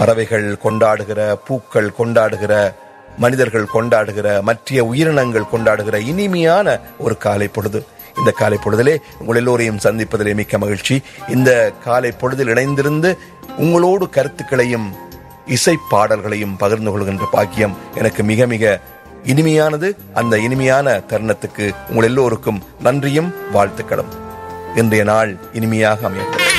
பறவைகள் கொண்டாடுகிற, பூக்கள் கொண்டாடுகிற, மனிதர்கள் கொண்டாடுகிற, மற்ற உயிரினங்கள் கொண்டாடுகிற இனிமையான ஒரு காலை பொழுது. இந்த காலை பொழுதிலே உங்கள் எல்லோரையும் சந்திப்பதிலே மிக்க மகிழ்ச்சி. இந்த காலை பொழுதில் இணைந்திருந்து உங்களோடு கருத்துக்களையும் இசை பாடல்களையும் பகிர்ந்து கொள்கின்ற பாக்கியம் எனக்கு மிக மிக இனிமையானது. அந்த இனிமையான தருணத்துக்கு உங்கள் எல்லோருக்கும் நன்றியும் வாழ்த்துக்களும். இன்றைய நாள் இனிமையாக அமையட்டும்.